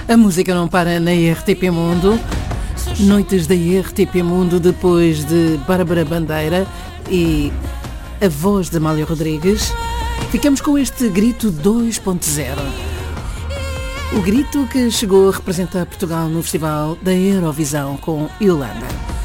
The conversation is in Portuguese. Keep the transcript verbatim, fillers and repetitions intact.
A música não para na R T P Mundo. Noites da R T P Mundo, depois de Bárbara Bandeira e a voz de Amália Rodrigues. Ficamos com este grito dois ponto zero. O grito que chegou a representar Portugal no Festival da Eurovisão com Yolanda.